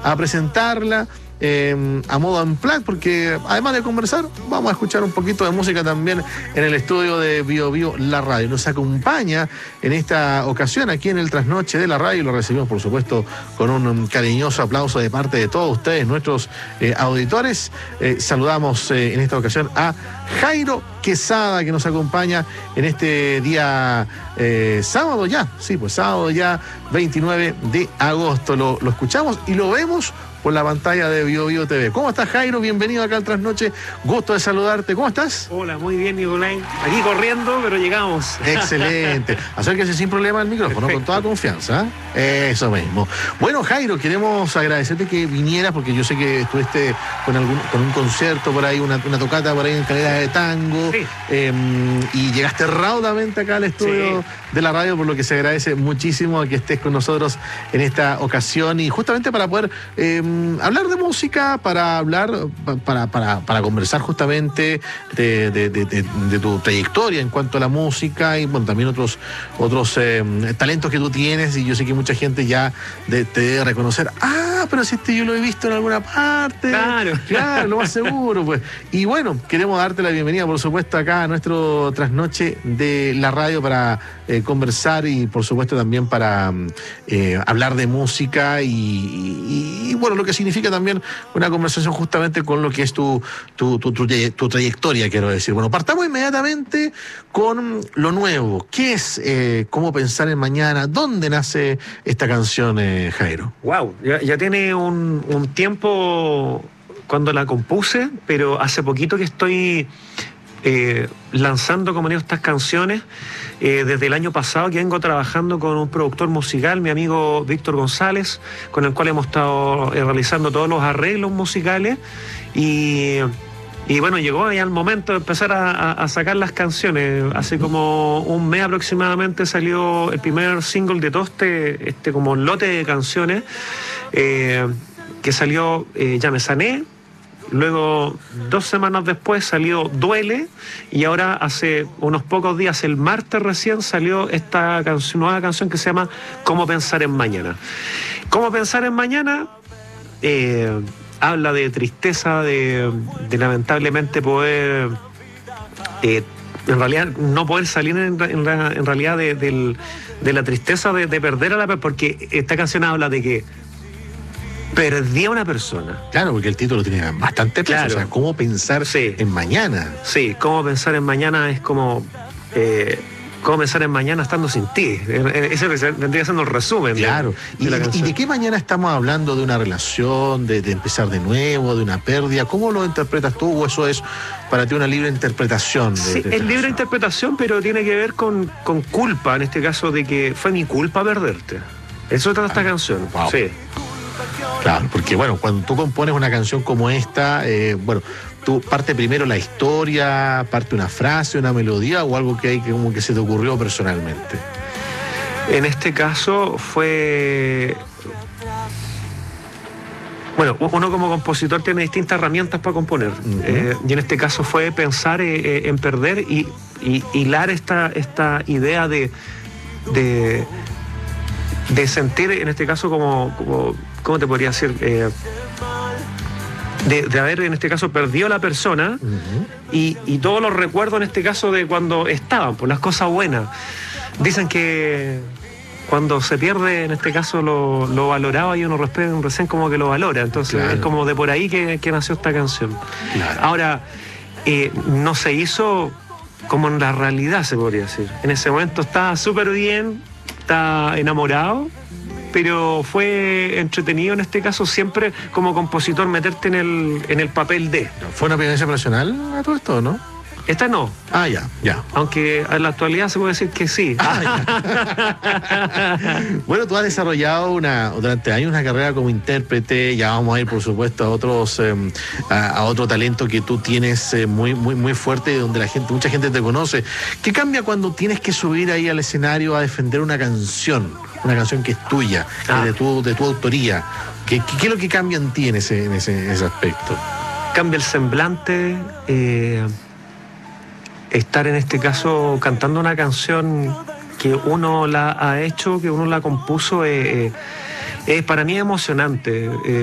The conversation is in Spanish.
a presentarla a modo unplugged, porque además de conversar, vamos a escuchar un poquito de música también en el estudio de Bio Bio La Radio. Nos acompaña en esta ocasión aquí en el Trasnoche de la Radio, y lo recibimos por supuesto con un cariñoso aplauso de parte de todos ustedes, nuestros auditores. Saludamos en esta ocasión a Jairo Quesada, que nos acompaña en este día sábado ya, sí, pues sábado ya 29 de agosto. Lo escuchamos y lo vemos por la pantalla de Bio Bio TV. ¿Cómo estás, Jairo? Bienvenido acá al Trasnoche. Gusto de saludarte. ¿Cómo estás? Hola, muy bien, Nicolás. Aquí corriendo, pero llegamos. Excelente. Acérquese sin problema al micrófono, perfecto, con toda confianza. Eso mismo. Bueno, Jairo, queremos agradecerte que vinieras, porque yo sé que estuviste con un concierto por ahí, una tocata por ahí en Calera de Tango. Sí. Y llegaste raudamente acá al estudio de la radio, por lo que se agradece muchísimo que estés con nosotros en esta ocasión, y justamente para poder hablar de música, para conversar justamente de tu trayectoria en cuanto a la música, y bueno, también otros talentos que tú tienes, y yo sé que mucha gente ya te debe reconocer. Pero si yo lo he visto en alguna parte. Claro, lo más seguro, pues. Y bueno, queremos darte la bienvenida, por supuesto, acá a nuestro Trasnoche de la Radio, para conversar, y por supuesto también para hablar de música y bueno, lo que significa también una conversación justamente con lo que es tu trayectoria, quiero decir. Bueno, partamos inmediatamente con lo nuevo. ¿Qué es Cómo pensar en mañana? ¿Dónde nace esta canción, Jairo? Wow, ya tiene un tiempo cuando la compuse, pero hace poquito que estoy lanzando, como digo, estas canciones. Desde el año pasado que vengo trabajando con un productor musical, mi amigo Víctor González, con el cual hemos estado realizando todos los arreglos musicales, y bueno, llegó ya el momento de empezar a sacar las canciones. Hace como un mes aproximadamente salió el primer single de todo este como lote de canciones, que salió Ya me sané. Luego, 2 semanas después salió Duele, y ahora hace unos pocos días, el martes recién, salió esta nueva canción que se llama Cómo pensar en mañana. Cómo pensar en mañana habla de tristeza, de lamentablemente poder, en realidad no poder salir en realidad de la tristeza de perder a porque esta canción habla de que perdí a una persona. Claro, porque el título tiene bastante peso. Claro. O sea, ¿cómo pensar en mañana? Sí, cómo pensar en mañana es como cómo pensar en mañana estando sin ti. Ese vendría siendo el resumen. Claro. ¿Y de qué mañana estamos hablando? ¿De una relación? ¿De empezar de nuevo? ¿De una pérdida? ¿Cómo lo interpretas tú? ¿O eso es para ti una libre interpretación? Sí, es libre interpretación, pero tiene que ver con culpa, en este caso, de que fue mi culpa perderte. Eso trata esta canción. Wow. Sí. Claro, porque bueno, cuando tú compones una canción como esta, bueno, tú parte primero la historia, parte una frase, una melodía, o algo que como que se te ocurrió personalmente. En este caso fue... Bueno, uno como compositor tiene distintas herramientas para componer. Y en este caso fue pensar en perder y hilar esta idea de sentir, en este caso, ¿cómo te podría decir? De haber, en este caso, perdido a la persona, y todos los recuerdos, en este caso, de cuando estaban, por las cosas buenas. Dicen que cuando se pierde, en este caso, lo valoraba, y uno recién como que lo valora. Entonces, claro, es como de por ahí que nació esta canción. Claro. Ahora, no se hizo como en la realidad, se podría decir. En ese momento estaba súper bien, está enamorado, pero fue entretenido, en este caso, siempre como compositor, meterte en el papel de. ¿Fue una experiencia personal a todo esto, no? Esta no. Ya. Aunque en la actualidad se puede decir que sí. Bueno, tú has desarrollado durante años una carrera como intérprete. Ya vamos a ir, por supuesto, a otro talento que tú tienes muy, muy, muy fuerte, donde mucha gente te conoce. ¿Qué cambia cuando tienes que subir ahí al escenario a defender una canción que es tuya, que es de tu autoría? ¿Qué es lo que cambia en ti en ese aspecto? Cambia el semblante. Estar, en este caso, cantando una canción que uno la ha hecho, que uno la compuso, para mí es emocionante.